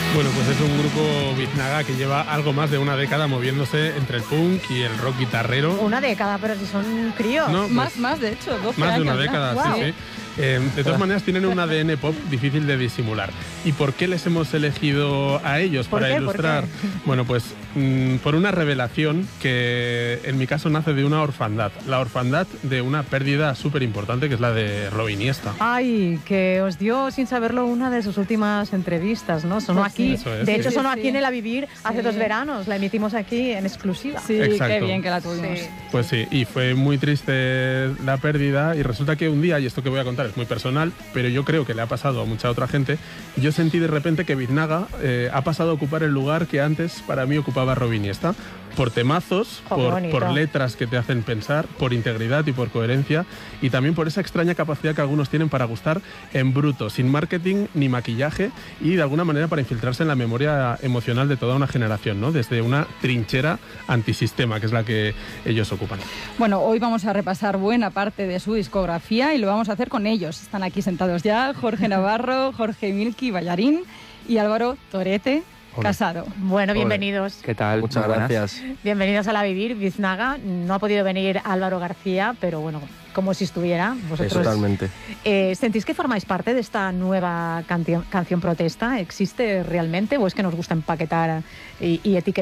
Bueno, pues es un grupo biznaga que lleva algo más de una década moviéndose entre el punk y el rock guitarrero. Una década, pero si son críos. No, pues, más de hecho, 12 más de años una década, ya. sí, sí. De todas maneras tienen un ADN pop difícil de disimular. ¿Y por qué les hemos elegido a ellos para ilustrar? Bueno, pues por una revelación que en mi caso nace de una orfandad. La orfandad de una pérdida súper importante que es la de Robin Iniesta. Ay, que os dio sin saberlo una de sus últimas entrevistas, ¿no? Sonó Pues aquí. sí, De hecho, sí. sonó aquí en El A Vivir hace 2 veranos. La emitimos aquí en exclusiva. Sí, Exacto. qué bien que la tuvimos. Sí. Pues sí, y fue muy triste la pérdida y resulta que un día, y esto que voy a contar es muy personal, pero yo creo que le ha pasado a mucha otra gente, yo sentí de repente que Biznaga ha pasado a ocupar el lugar que antes para mí ocupaba Robin Iniesta, por temazos, por letras que te hacen pensar, por integridad y por coherencia, y también por esa extraña capacidad que algunos tienen para gustar en bruto, sin marketing ni maquillaje, y de alguna manera para infiltrarse en la memoria emocional de toda una generación, ¿no? Desde una trinchera antisistema, que es la que ellos ocupan. Bueno, hoy vamos a repasar buena parte de su discografía y lo vamos a hacer con ellos. Están aquí sentados ya Jorge Navarro, Jorge Milky, Ballarín, y Álvaro Torete, Casado. Bueno, bienvenidos. ¿Qué tal? Muchas gracias. Bienvenidos a La Vivir, Biznaga. No ha podido venir Álvaro García, pero bueno, como si estuviera. Vosotros, Totalmente. ¿Sentís que formáis parte de esta nueva canción protesta? ¿Existe realmente o es que nos gusta empaquetar y etiquetar